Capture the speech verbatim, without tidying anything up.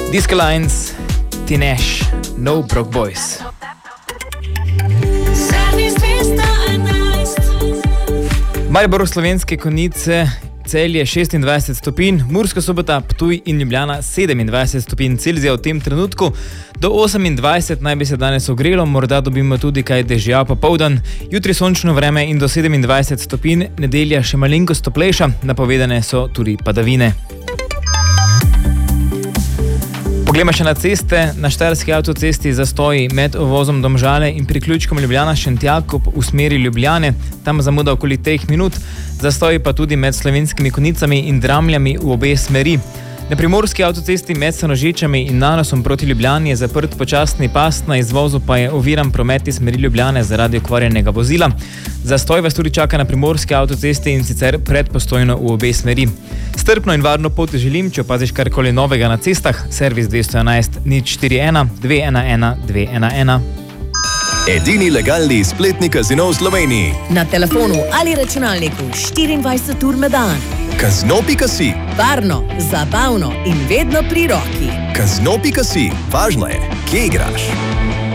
Disco Lines, Tinesh, No Broke Boys. Maribor Slovenske Konjice, Celje šestindvajset stopinj, Murska Sobota, Ptuj in Ljubljana sedemindvajset stopinj Celzija v tem trenutku. Do osemindvajset naj bi se danes ogrelo, morda dobimo tudi kaj dežja popoldan. Jutri sončno vreme in do sedemindvajset stopinj, nedelja še malenkost toplejša, napovedane so tudi padavine. Poglejmo še na ceste. Na Štajerski avtocesti zastoji med uvozom Domžale in priključkom Ljubljana-Šentjakob v smeri Ljubljane, tam zamuda okoli treh minut, zastoji pa tudi med Slovenskimi Konjicami in Dramljami v obe smeri. Na Primorski avtocesti med Senožečami in Nanosom proti Ljubljani je zaprt počasni pas, na izvozu pa je oviran promet iz smeri Ljubljane zaradi okvarjenega vozila. Zastoj vas tudi čaka na Primorski avtocesti in sicer pred Postojno v obe smeri. Strpno in varno pot želim, če opaziš karkoli novega na cestah, servis dvesto enajst nič štiri ena dve ena ena dve ena ena. Edini legalni spletni kazino v Sloveniji. Na telefonu ali računalniku štiriindvajset ur na dan. Kazino pika si. Varno, zabavno in vedno pri roki. Kazino pika si. Važno je, kje igraš.